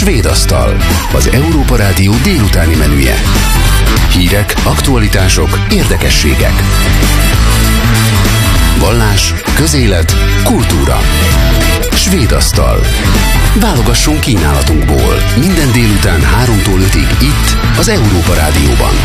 Svédasztal, az Európa Rádió délutáni menüje. Hírek, aktualitások, érdekességek. Vallás, közélet, kultúra. Svédasztal. Válogassunk kínálatunkból. Minden délután 3-tól 5-ig itt, az Európa Rádióban.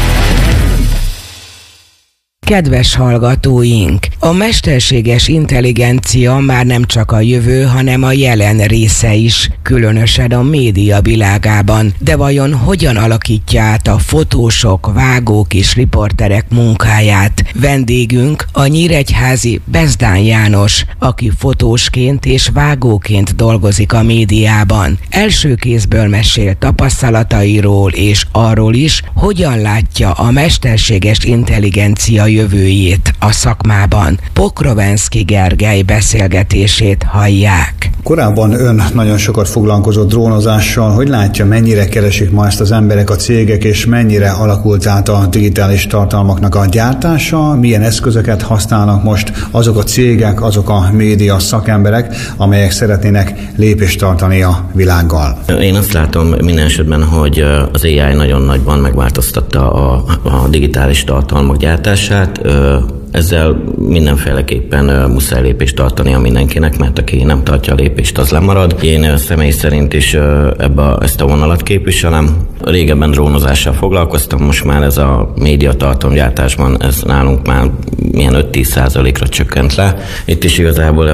Kedves hallgatóink! A mesterséges intelligencia már nem csak a jövő, hanem a jelen része is, különösen a média világában. De vajon hogyan alakítja át a fotósok, vágók és riporterek munkáját? Vendégünk a nyíregyházi Bezdán János, aki fotósként és vágóként dolgozik a médiában. Első kézből mesél tapasztalatairól és arról is, hogyan látja a mesterséges intelligencia jövőjét a szakmában. Pokrovenszky Gergely beszélgetését hallják. Korábban ön nagyon sokat foglalkozott drónozással. Hogy látja, mennyire keresik ma ezt az emberek, a cégek, és mennyire alakult át a digitális tartalmaknak a gyártása? Milyen eszközöket használnak most azok a cégek, azok a média szakemberek, amelyek szeretnének lépést tartani a világgal? Én azt látom minden esetben, hogy az AI nagyon nagyban megváltoztatta a digitális tartalmak gyártását. Ezzel mindenféleképpen muszáj lépést tartania mindenkinek, mert aki nem tartja a lépést, az lemarad. Én személy szerint is ezt a vonalat képviselem. Régebben drónozással foglalkoztam, most már ez a médiatartalomgyártásban ez nálunk már milyen 5-10%-ra csökkent le. Itt is igazából